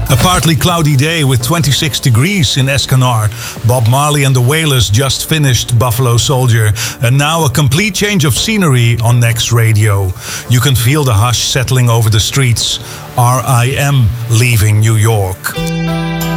A partly cloudy day with 26 degrees in Escanard. Bob Marley and the Wailers just finished Buffalo Soldier, and now a complete change of scenery on Next Radio. You can feel the hush settling over the streets. R.I.M. leaving New York.